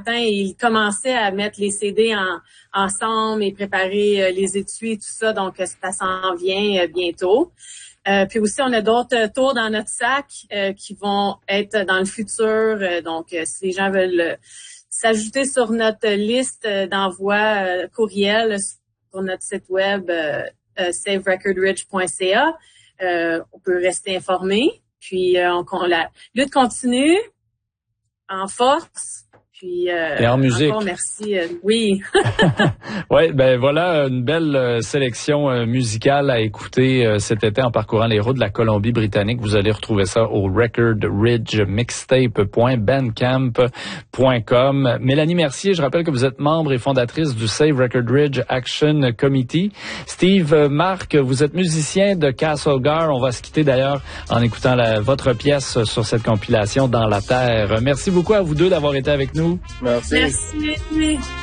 matin et il commençait à mettre les CD ensemble et préparer les étuis et tout ça. Donc, ça s'en vient bientôt. Puis aussi, on a d'autres tours dans notre sac qui vont être dans le futur. Donc, si les gens veulent s'ajouter sur notre liste d'envoi courriel sur notre site web saverecordridge.ca, on peut rester informé. Puis, la lutte continue en force. Puis, et en musique. Encore merci. Oui. Ouais, ben voilà une belle sélection musicale à écouter cet été en parcourant les routes de la Colombie-Britannique. Vous allez retrouver ça au recordridgemixtape.bandcamp.com. Mélanie Mercier, je rappelle que vous êtes membre et fondatrice du Save Record Ridge Action Committee. Steve Marc, vous êtes musicien de Castlegar. On va se quitter d'ailleurs en écoutant votre pièce sur cette compilation Dans la Terre. Merci beaucoup à vous deux d'avoir été avec nous. Merci. Merci.